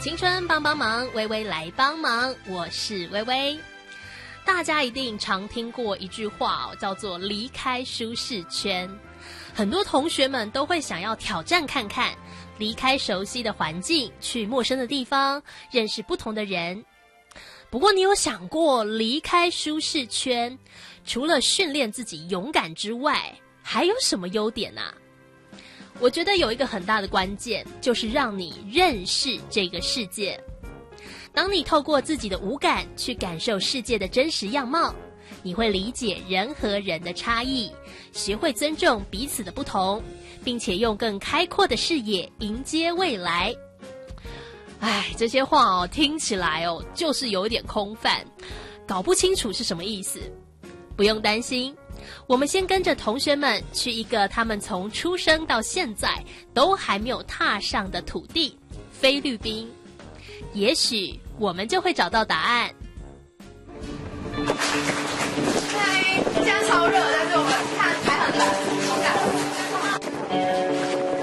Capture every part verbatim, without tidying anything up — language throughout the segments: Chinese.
青春帮帮忙，微微来帮忙，我是微微。大家一定常听过一句话哦，叫做离开舒适圈。很多同学们都会想要挑战看看，离开熟悉的环境，去陌生的地方，认识不同的人。不过你有想过，离开舒适圈，除了训练自己勇敢之外，还有什么优点啊？我觉得有一个很大的关键，就是让你认识这个世界。当你透过自己的五感去感受世界的真实样貌，你会理解人和人的差异，学会尊重彼此的不同，并且用更开阔的视野迎接未来。哎，这些话哦，听起来哦，就是有点空泛，搞不清楚是什么意思。不用担心，我们先跟着同学们去一个他们从出生到现在都还没有踏上的土地——菲律宾。也许我们就会找到答案。 嗨，现在超热，但是我们看还很冷，好感。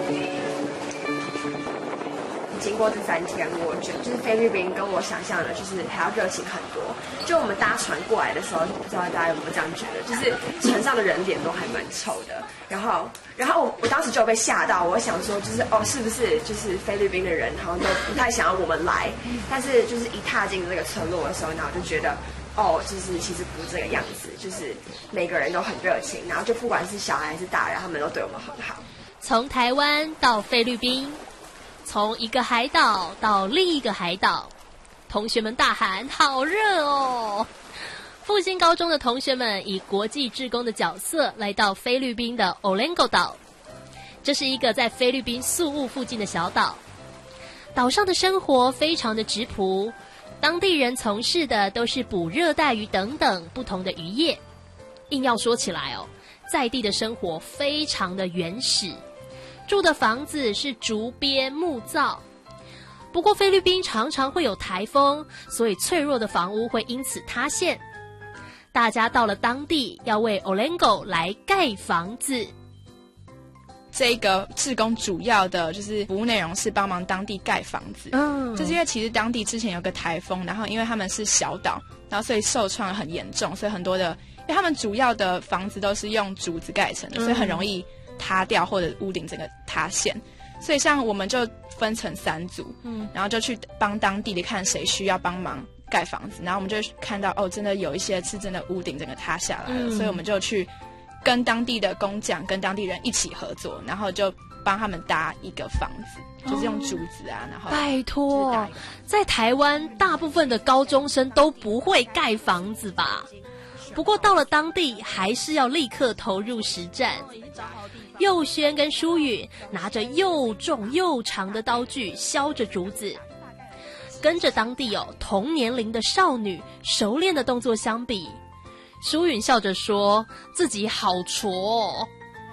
经过这三天，我觉得就是菲律宾跟我想象的，就是还要热情很多。就我们搭船过来的时候，不知道大家有没有这样觉得，就是船上的人脸都还蛮臭的。然后，然后我我当时就被吓到，我想说，就是哦，是不是就是菲律宾的人好像都不太想要我们来？但是就是一踏进这个村落的时候，然后我就觉得。哦，就是其实不是这个样子，就是每个人都很热情，然后就不管是小孩还是大人，他们都对我们很好。 从台湾到菲律宾，从一个海岛到另一个海岛，同学们大喊好热哦！复兴高中的同学们以国际志工的角色来到菲律宾的 Olengo 岛，这是一个在菲律宾宿务附近的小岛，岛上的生活非常的质朴。当地人从事的都是捕热带鱼等等不同的渔业。硬要说起来哦，在地的生活非常的原始，住的房子是竹编木造。不过菲律宾常常会有台风，所以脆弱的房屋会因此塌陷。大家到了当地要为 Olengo 来盖房子。 这个志工主要的就是服务内容是帮忙当地盖房子，嗯，就是因为其实当地之前有个台风，然后因为他们是小岛，然后所以受创很严重，所以很多的，因为他们主要的房子都是用竹子盖成的，所以很容易塌掉或者屋顶整个塌陷，所以像我们就分成三组，嗯，然后就去帮当地的看谁需要帮忙盖房子，然后我们就看到哦，真的有一些是真的屋顶整个塌下来了，嗯，所以我们就去。跟当地的工匠、跟当地人一起合作，然后就帮他们搭一个房子，哦、就是用竹子啊，然后拜托，在台湾大部分的高中生都不会盖房子吧？不过到了当地，还是要立刻投入实战。佑轩跟舒允拿着又重又长的刀具削着竹子，跟着当地哦同年龄的少女熟练的动作相比。舒允笑着说：“自己好挫哦。”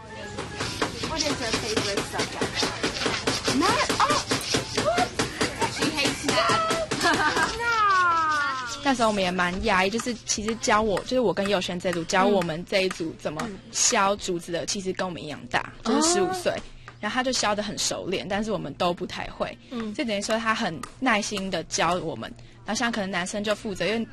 What is her favorite subject? Math. Oh, she hates math. 那时候我们也蛮讶异，就是其实教我，就是我跟佑轩这组教我们这一组怎么削竹子的，其实跟我们一样大，就是十五岁。然后他就削得很熟练，但是我们都不太会。嗯，就等于说他很耐心的教我们。然后像可能男生就负责，因为